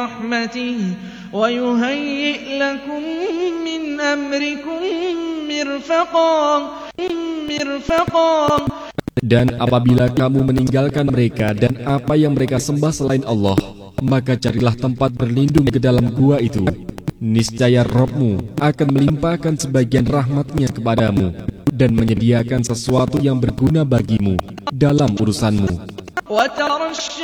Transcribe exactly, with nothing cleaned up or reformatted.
رحمته ويهيئ لكم من أمركم مرفقا مرفقا. Dan apabila kamu meninggalkan mereka dan apa yang mereka sembah selain Allah, maka carilah tempat berlindung ke dalam gua itu. Niscaya Rabb-Mu akan melimpahkan sebagian rahmat-Nya kepadamu dan menyediakan sesuatu yang berguna bagimu dalam urusanmu.